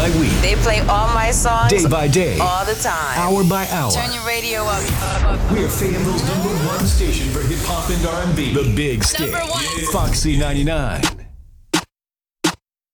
by week. They play all my songs. Day by day. All the time. Hour by hour. Turn your radio up. We're Fayetteville's #1 station for hip hop and R&B. The Big Stick. Number one. Foxy 99.